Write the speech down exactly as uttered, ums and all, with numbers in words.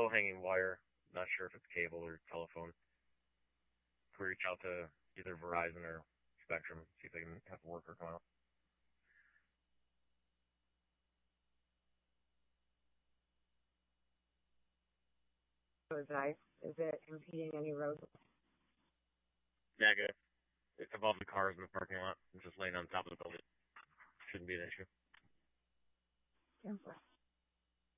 low-hanging wire. Not sure if it's cable or telephone. Could reach out to either Verizon or Spectrum, see if they can have a worker come out. Nice. Is it impeding any roads? Negative. It's above the cars in the parking lot. It's just laying on top of the building. Shouldn't be an issue. Cancel.